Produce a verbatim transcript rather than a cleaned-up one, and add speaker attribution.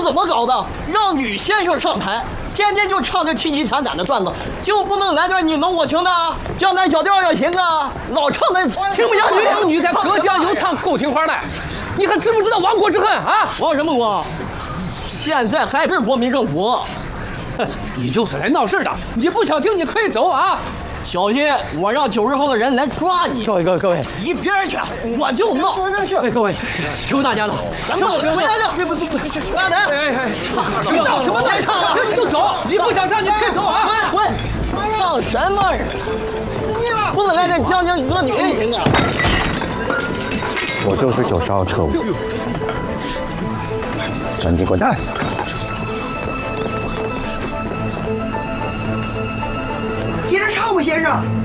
Speaker 1: 怎么搞的？让女先生上台，天天就唱这凄凄惨惨的段子，就不能来点你侬我情的？江南小调也行啊，老唱的听不下去。
Speaker 2: 两女在隔江犹唱够听话的，你还知不知道亡国之恨啊？
Speaker 1: 亡什么国？现在还是国民政府。
Speaker 2: 你就是来闹事的，你不想听你可以走啊。
Speaker 1: 小心，我让九十后的人来抓你！
Speaker 2: 各位各位各位，
Speaker 1: 一边去！我就闹！
Speaker 2: 各位各位，求大家了，
Speaker 1: 咱们回来着！别不不不，大南！
Speaker 2: 哎哎，你闹什么再唱啊？你就走，你不想唱你可以走啊！
Speaker 1: 滚！闹什么人？不能来这江江歌女行啊！
Speaker 3: 我就是九十号特务，赶紧滚蛋！
Speaker 4: 接着唱吧，先生。